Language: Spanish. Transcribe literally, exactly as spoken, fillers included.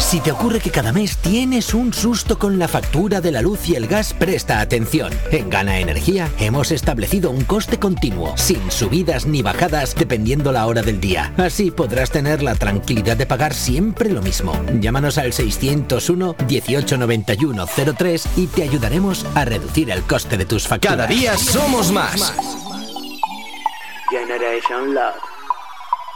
Si te ocurre que cada mes tienes un susto con la factura de la luz y el gas, presta atención. En Gana Energía hemos establecido un coste continuo, sin subidas ni bajadas, dependiendo la hora del día. Así podrás tener la tranquilidad de pagar siempre lo mismo. Llámanos al seiscientos uno, dieciocho noventa y uno cero tres y te ayudaremos a reducir el coste de tus facturas. Cada día somos más. Generation Love.